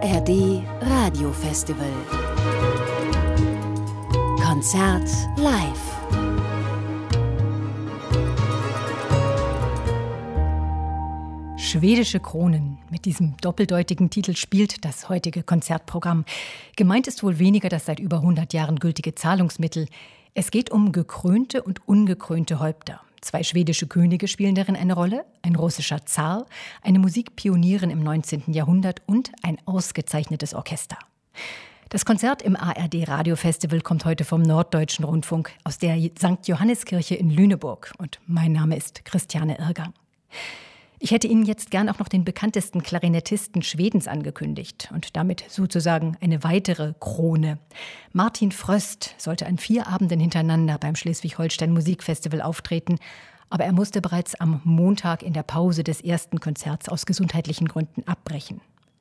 ARD Radiofestival. Konzert live. Schwedische Kronen. Mit diesem doppeldeutigen Titel spielt das heutige Konzertprogramm. Gemeint ist wohl weniger das seit über 100 Jahren gültige Zahlungsmittel. Es geht um gekrönte und ungekrönte Häupter. 2 schwedische Könige spielen darin eine Rolle, ein russischer Zar, eine Musikpionierin im 19. Jahrhundert und ein ausgezeichnetes Orchester. Das Konzert im ARD Radiofestival kommt heute vom Norddeutschen Rundfunk aus der St. Johanneskirche in Lüneburg. Und mein Name ist Christiane Irgang. Ich hätte Ihnen jetzt gern auch noch den bekanntesten Klarinettisten Schwedens angekündigt und damit sozusagen eine weitere Krone. Martin Fröst sollte an 4 Abenden hintereinander beim Schleswig-Holstein Musikfestival auftreten, aber er musste bereits am Montag in der Pause des ersten Konzerts aus gesundheitlichen Gründen abbrechen.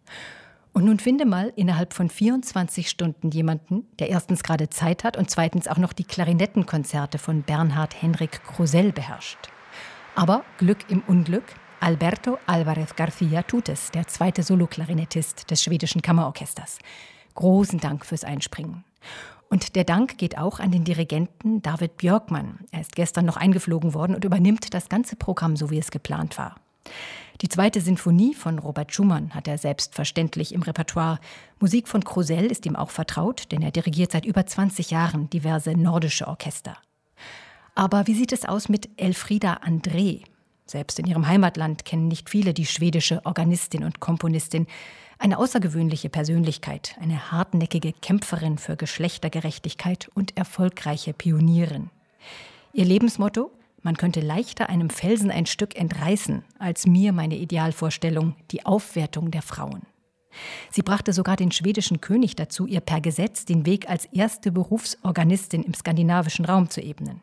Und nun finde mal innerhalb von 24 Stunden jemanden, der erstens gerade Zeit hat und zweitens auch noch die Klarinettenkonzerte von Bernhard Henrik Krusell beherrscht. Aber Glück im Unglück, Alberto Álvarez García tut es, der 2. Soloklarinettist des schwedischen Kammerorchesters. Großen Dank fürs Einspringen. Und der Dank geht auch an den Dirigenten David Björkman. Er ist gestern noch eingeflogen worden und übernimmt das ganze Programm, so wie es geplant war. Die 2. Sinfonie von Robert Schumann hat er selbstverständlich im Repertoire. Musik von Krusell ist ihm auch vertraut, denn er dirigiert seit über 20 Jahren diverse nordische Orchester. Aber wie sieht es aus mit Elfriede André? Selbst in ihrem Heimatland kennen nicht viele die schwedische Organistin und Komponistin. Eine außergewöhnliche Persönlichkeit, eine hartnäckige Kämpferin für Geschlechtergerechtigkeit und erfolgreiche Pionierin. Ihr Lebensmotto: Man könnte leichter einem Felsen ein Stück entreißen, als mir meine Idealvorstellung, die Aufwertung der Frauen. Sie brachte sogar den schwedischen König dazu, ihr per Gesetz den Weg als erste Berufsorganistin im skandinavischen Raum zu ebnen.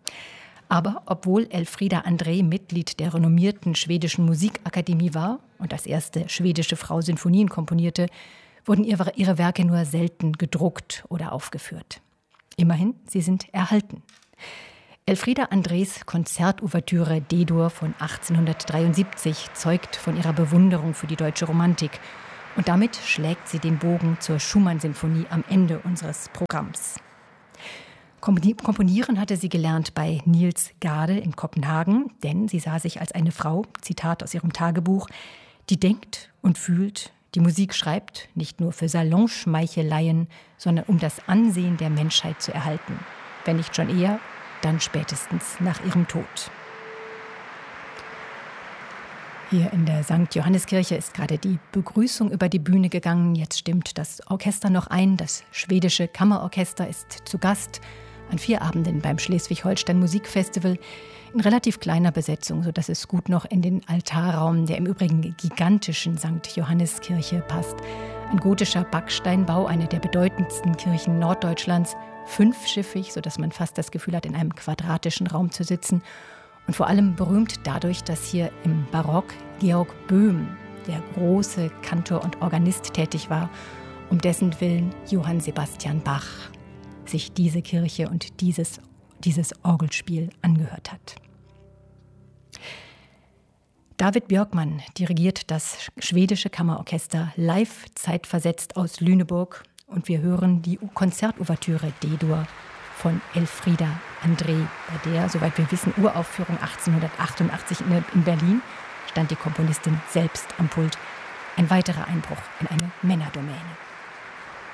Aber obwohl Elfriede André Mitglied der renommierten schwedischen Musikakademie war und als erste schwedische Frau Sinfonien komponierte, wurden ihre Werke nur selten gedruckt oder aufgeführt. Immerhin, sie sind erhalten. Elfriede Andrés Konzertouvertüre D-Dur von 1873 zeugt von ihrer Bewunderung für die deutsche Romantik. Und damit schlägt sie den Bogen zur Schumann-Sinfonie am Ende unseres Programms. Komponieren hatte sie gelernt bei Niels Gade in Kopenhagen, denn sie sah sich als eine Frau, Zitat aus ihrem Tagebuch, die denkt und fühlt, die Musik schreibt, nicht nur für Salonschmeicheleien, sondern um das Ansehen der Menschheit zu erhalten. Wenn nicht schon eher, dann spätestens nach ihrem Tod. Hier in der St. Johanneskirche ist gerade die Begrüßung über die Bühne gegangen. Jetzt stimmt das Orchester noch ein. Das schwedische Kammerorchester ist zu Gast an 4 Abenden beim Schleswig-Holstein Musikfestival in relativ kleiner Besetzung, sodass es gut noch in den Altarraum der im Übrigen gigantischen St. Johanneskirche passt. Ein gotischer Backsteinbau, eine der bedeutendsten Kirchen Norddeutschlands, 5-schiffig, sodass man fast das Gefühl hat, in einem quadratischen Raum zu sitzen. Und vor allem berühmt dadurch, dass hier im Barock Georg Böhm, der große Kantor und Organist, tätig war, um dessen Willen Johann Sebastian Bach sich diese Kirche und dieses Orgelspiel angehört hat. David Björkman dirigiert das schwedische Kammerorchester live zeitversetzt aus Lüneburg und wir hören die Konzertouvertüre D-Dur von Elfriede André, bei der, soweit wir wissen, Uraufführung 1888 in Berlin, stand die Komponistin selbst am Pult. Ein weiterer Einbruch in eine Männerdomäne.